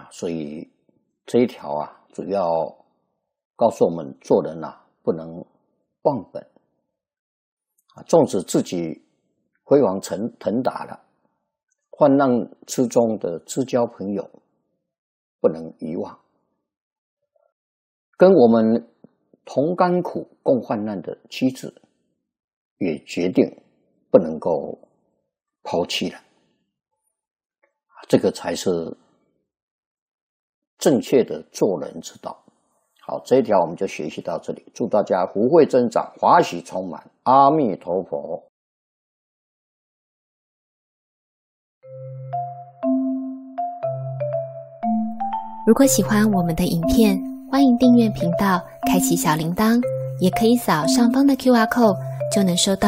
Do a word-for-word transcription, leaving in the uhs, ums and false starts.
所以这一条啊，主要告诉我们做人啊，不能忘本啊，纵使自己飞黄腾腾达了，患难之中的知交朋友不能遗忘，跟我们同甘苦共患难的妻子也决定不能够抛弃了，这个才是正确的做人之道。好，这一条我们就学习到这里，祝大家福慧增长，华喜充满，阿弥陀佛。 如果喜欢我们的影片，欢迎订阅频道，开启小铃铛，也可以扫上方的 Q R code，就能收到